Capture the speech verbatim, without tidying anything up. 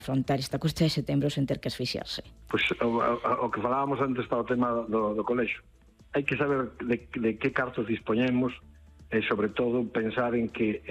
afrontar esta cuesta de setembro sen ter que asfixiarse? Pois o, o, o que falábamos antes para o tema do, do colexo. Hai que saber de, de que cartos dispoñemos e, sobre todo, pensar en que